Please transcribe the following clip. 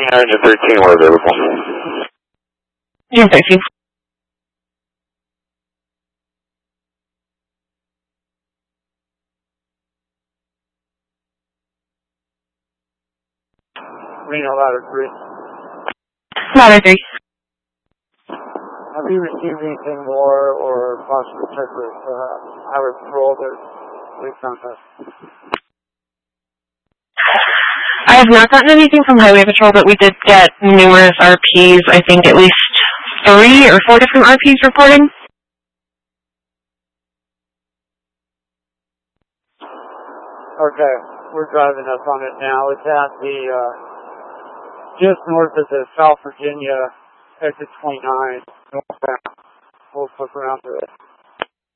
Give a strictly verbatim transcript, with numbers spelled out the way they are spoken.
Engine thirteen, we're available. Engine thirteen. Reno Ladder three. Ladder three. Have you received anything more or possibly checked with uh, Highway Patrol that we found us? I have not gotten anything from Highway Patrol, but we did get numerous R Ps, I think at least three or four different R Ps reporting. Okay, we're driving up on it now. It's at the, uh, just north of the South Virginia exit twenty-nine, northbound. We'll flip around to it.